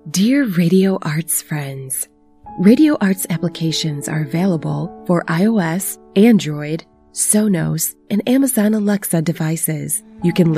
Dear Radio Arts friends, Radio Arts applications are available for iOS, Android, Sonos, and Amazon Alexa devices. You can